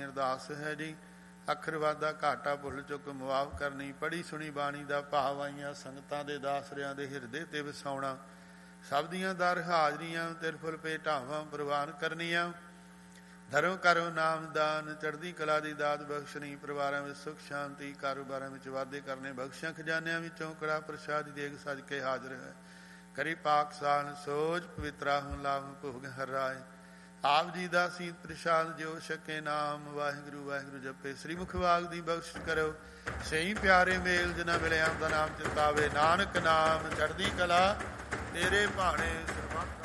ਅਰਦਾਸ ਹੈ ਜੀ। ਅੱਖਰ ਵਾਧਾ ਘਾਟਾ ਭੁੱਲ ਚੁੱਕ ਮੁਆਫ ਕਰਨੀ। ਪੜ੍ਹੀ ਸੁਣੀ ਬਾਣੀ ਦਾ ਭਾਵ ਆਈਆਂ ਸੰਗਤਾਂ ਦੇ ਦਾਸਰਿਆਂ ਦੇ ਹਿਰਦੇ ਤੇ ਵਸਾਉਣਾ। ਸਭ ਦੀਆਂ ਦਰ ਹਾਜ਼ਰੀਆਂ ਤਿਰਫੁਲ ਭੇਟਾਵਾਂ ਪ੍ਰਵਾਨ ਕਰਨੀਆਂ। ਧਰਮ ਕਰੋ ਨਾਮਦਾਨ, ਚੜ੍ਹਦੀ ਕਲਾ ਦੀ ਦਾਤ ਬਖਸ਼ਣੀ। ਪਰਿਵਾਰਾਂ ਵਿੱਚ ਸੁੱਖ ਸ਼ਾਂਤੀ, ਕਾਰੋਬਾਰਾਂ ਵਿੱਚ ਵਾਧੇ ਕਰਨੇ। ਬਖਸ਼ਾਂ ਖਜ਼ਾਨਿਆਂ ਵਿੱਚੋਂ ਕੜਾ ਪ੍ਰਸ਼ਾਦ ਦੀ ਦੇਗ ਸਜ ਕੇ ਹਾਜ਼ਰ ਹੈ। ਕਰੀ ਪਾਕ ਸਾਨ ਸੋਚ ਪਵਿੱਤਰਾ ਹੁਣ ਲਾਭ ਭੋਗ ਹਰ ਰਾਏ। ਆਪ ਜੀ ਦਾ ਸੀਤ ਪ੍ਰਸ਼ਾਦ ਜੋ ਛਕੇ ਨਾਮ। ਵਾਹਿਗੁਰੂ ਵਾਹਿਗੁਰੂ ਜਪੇ। ਸ੍ਰੀ ਮੁਖਵਾਗ ਦੀ ਬਖਸ਼ ਕਰੋ। ਸਹੀ ਪਿਆਰੇ ਮੇਲ ਜਿਨਾ ਮਿਲਿਆ ਦਾ ਨਾਮ ਚਿਤਾਵੇ। ਨਾਨਕ ਨਾਮ ਚੜ੍ਹਦੀ ਕਲਾ ਤੇਰੇ ਭਾਣੇ ਸਰਬੱਤ।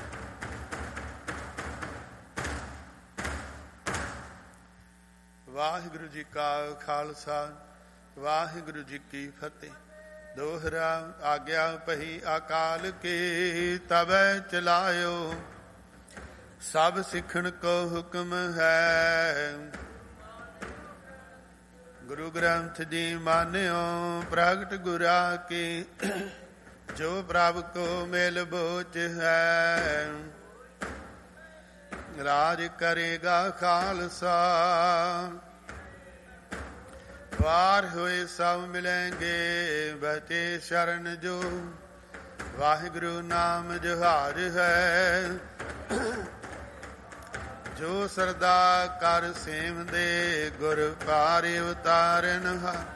ਵਾਹਿਗੁਰੂ ਜੀ ਕਾ ਖਾਲਸਾ ਵਾਹਿਗੁਰੂ ਜੀ ਕੀ ਫਤਿਹ। ਦੋਹਰਾ ਆਗਿਆ ਪਹੀ ਅਕਾਲ ਕੀ ਤਬੈ ਚਲਾਇਓ। ਸਭ ਸਿੱਖਣ ਕੋ ਹੁਕਮ ਹੈ। ਗੁਰੂ ਗ੍ਰੰਥ ਜੀ ਮਾਨਿਓ ਪ੍ਰਗਟ ਗੁਰਾ ਕੀ। ਜੋ ਪ੍ਰਭ ਕੋ ਮਿਲ ਬੋਚ ਹੈ। ਰਾਜ ਕਰੇਗਾ ਖਾਲਸਾ। ਵਾਰ ਹੋਏ ਸਭ ਮਿਲੇਂਗੇ ਬਚੇ ਸ਼ਰਨ ਜੋ। ਵਾਹਿਗੁਰੂ ਨਾਮ ਜੁਹਾਰ ਹੈ। ਜੋ ਸਰਦਾ ਕਰ ਸੇਵ ਦੇ ਗੁਰ ਪਾਰ ਉਤਾਰਨ ਹਾ।